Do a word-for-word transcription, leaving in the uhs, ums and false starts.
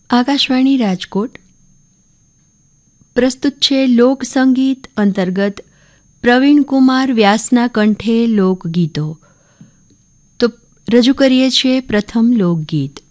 આકાશવાણી રાજકોટ પ્રસ્તુત છે લોકસંગીત અંતર્ગત પ્રવીણકુમાર વ્યાસના કંઠે લોકગીતો. તો રજૂ કરીએ છીએ પ્રથમ લોકગીત.